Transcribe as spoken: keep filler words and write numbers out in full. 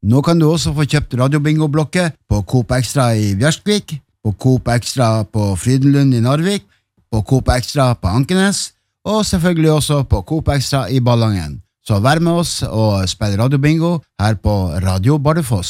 Nå kan du også få kjøpt radiobingo-blokket på Coop Extra i Bjørskvik, på Coop Extra på Frydenlund i Narvik, på Coop Extra på Ankenes, og selvfølgelig også på Coop Extra i Ballangen. Så vær med oss og spill radiobingo her på Radio Bardufoss.